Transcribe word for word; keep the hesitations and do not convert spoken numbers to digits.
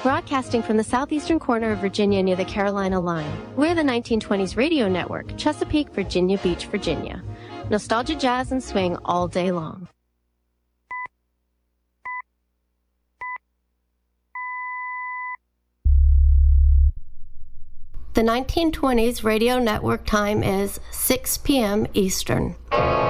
Broadcasting from the southeastern corner of Virginia near the Carolina line, we're the nineteen twenties Radio Network, Chesapeake, Virginia Beach, Virginia. Nostalgia, jazz, and swing all day long. The nineteen twenties Radio Network time is six p m Eastern.